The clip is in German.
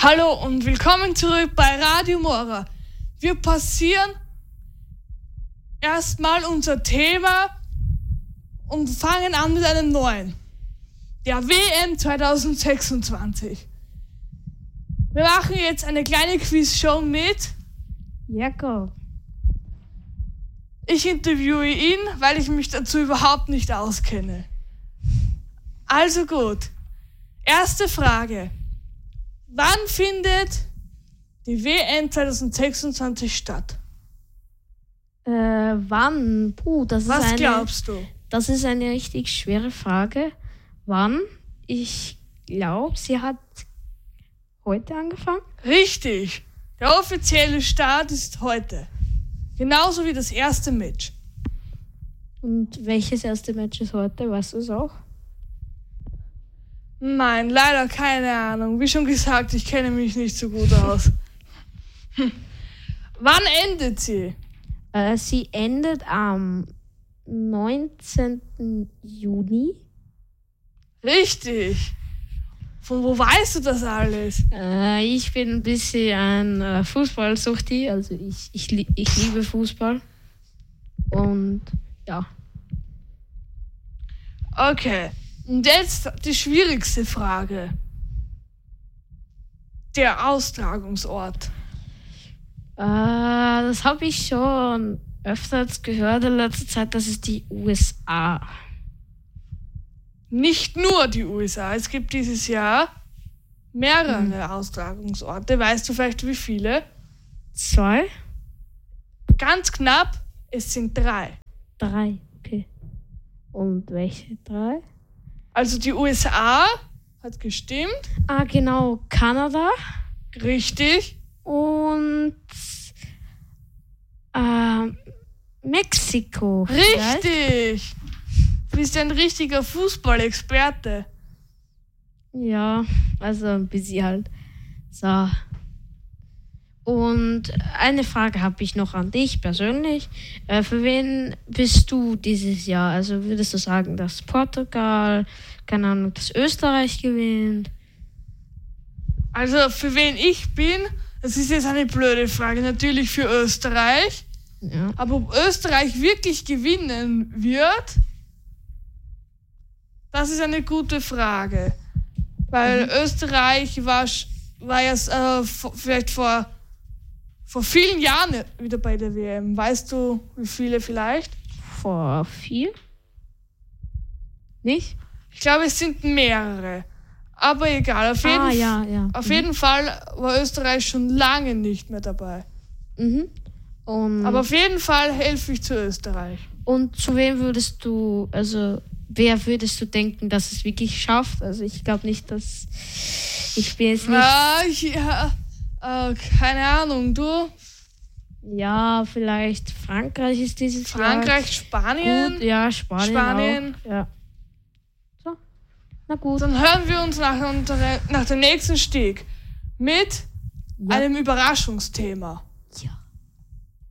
Hallo und willkommen zurück bei Radio Mora. Wir passieren erstmal unser Thema und fangen an mit einem neuen. Der WM 2026. Wir machen jetzt eine kleine Quizshow mit Jakob. Ich interviewe ihn, weil ich mich dazu überhaupt nicht auskenne. Also gut. Erste Frage. Wann findet die WM 2026 statt? Wann? Was glaubst du? Das ist eine richtig schwere Frage. Wann? Ich glaube, sie hat heute angefangen. Richtig. Der offizielle Start ist heute. Genauso wie das erste Match. Und welches erste Match ist heute? Weißt du es auch? Nein, leider keine Ahnung. Wie schon gesagt, ich kenne mich nicht so gut aus. Wann endet sie? Sie endet am 19. Juni. Richtig. Von wo weißt du das alles? Ich bin ein bisschen ein Fußballsuchti, also ich liebe Fußball. Und ja. Okay. Und jetzt die schwierigste Frage. Der Austragungsort. Das habe ich schon öfters gehört in letzter Zeit, das ist die USA. Nicht nur die USA. Es gibt dieses Jahr mehrere Austragungsorte. Weißt du vielleicht wie viele? 2? Ganz knapp, es sind 3. 3, okay. Und welche 3? Also die USA hat gestimmt. Genau, Kanada. Richtig. Und Mexiko. Richtig. Vielleicht? Du bist ein richtiger Fußballexperte. Ja, also ein bisschen halt. So. Und eine Frage habe ich noch an dich persönlich. Für wen bist du dieses Jahr? Also würdest du sagen, dass Portugal, keine Ahnung, dass Österreich gewinnt? Also für wen ich bin, das ist jetzt eine blöde Frage. Natürlich für Österreich. Ja. Aber ob Österreich wirklich gewinnen wird, das ist eine gute Frage. Weil Österreich war ja vielleicht vor vielen Jahren wieder bei der WM. Weißt du, wie viele vielleicht? Vor 4? Nicht? Ich glaube, es sind mehrere. Aber egal, auf jeden Fall war Österreich schon lange nicht mehr dabei. Aber auf jeden Fall helfe ich zu Österreich. Und zu wem würdest du, also wer würdest du denken, dass es wirklich schafft? Also ich glaube nicht, dass ich bin jetzt nicht... Keine Ahnung, du? Ja, vielleicht Frankreich ist dieses Frankreich, Spanien? Gut, ja, Spanien. Auch. Ja. So, na gut. Dann hören wir uns nach dem nächsten Steg mit einem Überraschungsthema.